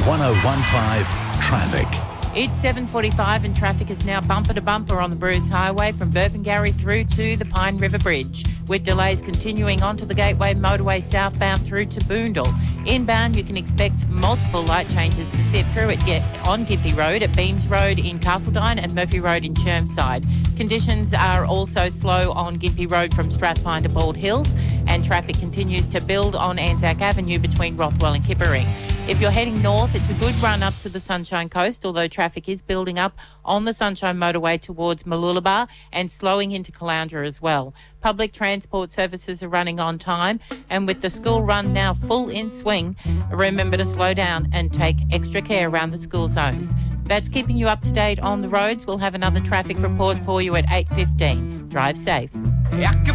1015 Traffic. It's 7:45 and traffic is now bumper to bumper on the Bruce Highway from Burpengary through to the Pine River Bridge, with delays continuing onto the Gateway Motorway southbound through to Boondall. Inbound, you can expect multiple light changes to sit through on Gympie Road, at Beams Road in Castledine and Murphy Road in Chermside. Conditions are also slow on Gympie Road from Strathpine to Bald Hills, and traffic continues to build on Anzac Avenue between Rothwell and Kippering. If you're heading north, it's a good run up to the Sunshine Coast, although traffic is building up on the Sunshine Motorway towards Mooloolaba and slowing into Caloundra as well. Public transport services are running on time, and with the school run now full in swing, remember to slow down and take extra care around the school zones. That's keeping you up to date on the roads. We'll have another traffic report for you at 8:15. Drive safe.